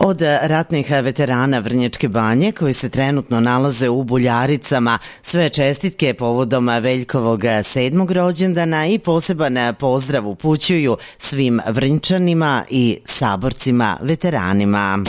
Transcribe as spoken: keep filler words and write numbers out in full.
Od ratnih veterana Vrnjačke Banje koji se trenutno nalaze u Buljaricama, sve čestitke povodom Veljkovog sedmog rođendana i poseban pozdrav upućuju svim Vrnjčanima i saborcima veteranima.